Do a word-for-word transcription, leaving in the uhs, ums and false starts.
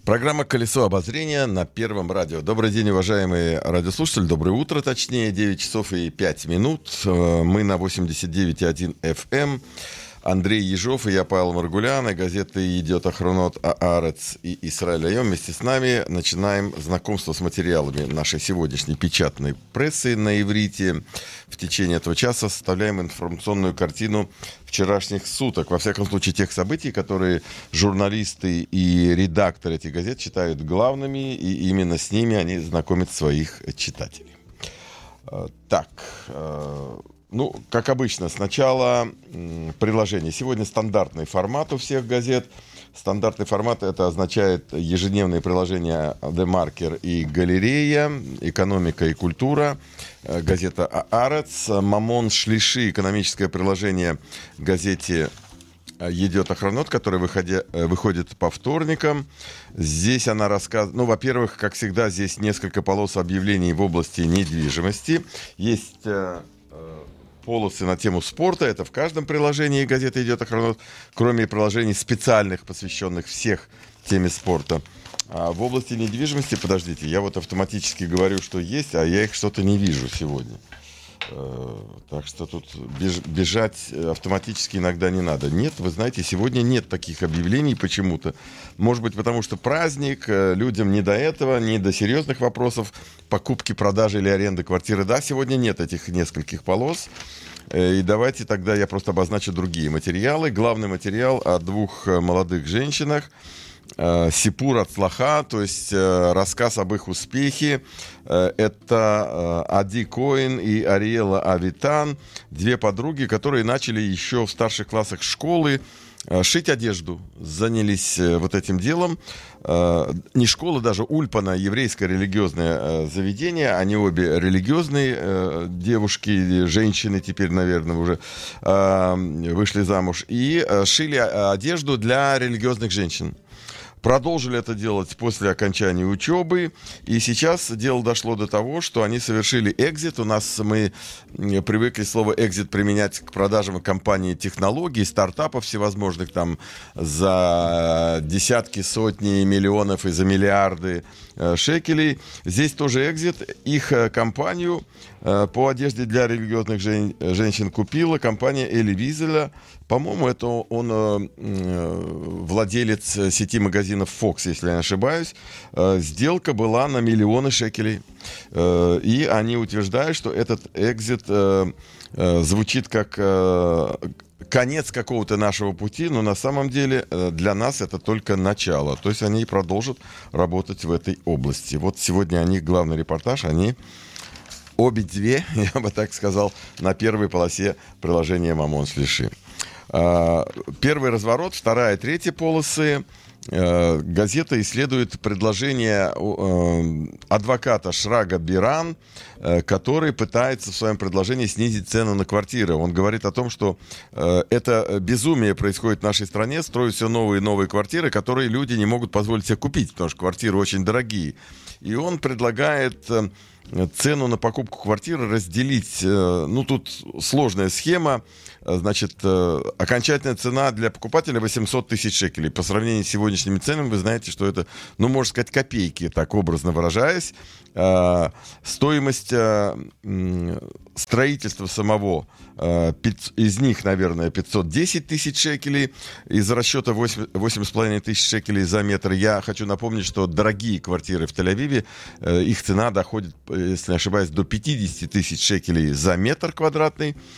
Программа «Колесо обозрения» на Первом радио. Добрый день, уважаемые радиослушатели. Доброе утро, точнее, девять часов и пять минут. Мы на восемьдесят девять и один эф эм. Андрей Ежов и я, Павел Маргулян, и газеты «Идет Охронот», «Аарец» и «Исраэль Айом». Вместе с нами начинаем знакомство с материалами нашей сегодняшней печатной прессы на иврите. В течение этого часа составляем информационную картину вчерашних суток. Во всяком случае, тех событий, которые журналисты и редакторы этих газет считают главными, и именно с ними они знакомят своих читателей. Так... Ну, как обычно, сначала м, приложение. Сегодня стандартный формат у всех газет. Стандартный формат — это означает ежедневные приложения «Де Маркер» и «Галерея», «Экономика» и «Культура», газета «Аарец», «Мамон Шлиши», экономическое приложение газете «Идет Охронот», которая выходя, выходит по вторникам. Здесь она рассказывает... Ну, во-первых, как всегда, здесь несколько полос объявлений в области недвижимости. Есть... полосы на тему спорта, это в каждом приложении газеты «Идет Охронот», кроме приложений специальных, посвященных всех теме спорта. А в области недвижимости, подождите, я вот автоматически говорю, что есть, а я их что-то не вижу сегодня. Так что тут бежать автоматически иногда не надо. Нет, вы знаете, сегодня нет таких объявлений почему-то. Может быть, потому что праздник, людям не до этого, не до серьезных вопросов покупки, продажи или аренды квартиры. Да, сегодня нет этих нескольких полос. И давайте тогда я просто обозначу другие материалы. Главный материал о двух молодых женщинах. Сипур ат-Слаха, то есть рассказ об их успехе. Это Ади Коэн и Ариэла Авитан, две подруги, которые начали еще в старших классах школы шить одежду. Занялись вот этим делом. Не школа, даже ульпана, еврейское религиозное заведение. Они обе религиозные девушки, женщины теперь, наверное, уже вышли замуж. И шили одежду для религиозных женщин. Продолжили это делать после окончания учебы, и сейчас дело дошло до того, что они совершили экзит. У нас мы привыкли слово экзит применять к продажам компаний технологий, стартапов всевозможных там за десятки, сотни миллионов и за миллиарды шекелей. Здесь тоже экзит. Их компанию по одежде для религиозных жен- женщин купила компания Эли Визеля. По-моему, это он э, владелец сети магазинов Fox, если я не ошибаюсь. Э, сделка была на миллионы шекелей. Э, и они утверждают, что этот экзит э, э, звучит как э, конец какого-то нашего пути, но на самом деле э, для нас это только начало. То есть они продолжат работать в этой области. Вот сегодня о них главный репортаж. Они обе две, я бы так сказал, на первой полосе приложения «Мамон Шлиши». Первый разворот, вторая, третья полосы. Газета исследует предложение адвоката Шрага Биран, который пытается в своем предложении снизить цену на квартиры. Он говорит о том, что это безумие происходит в нашей стране, строят все новые и новые квартиры, которые люди не могут позволить себе купить, потому что квартиры очень дорогие. И он предлагает цену на покупку квартиры разделить. Ну, тут сложная схема. Значит, окончательная цена для покупателя восемьсот тысяч шекелей. По сравнению с сегодняшними ценами, вы знаете, что это, ну, можно сказать, копейки, так образно выражаясь. Стоимость строительства самого, из них, наверное, пятьсот десять тысяч шекелей, из расчета восемь с половиной тысяч шекелей за метр. Я хочу напомнить, что дорогие квартиры в Тель-Авиве, их цена доходит, если не ошибаюсь, до пятьдесят тысяч шекелей за метр квадратный.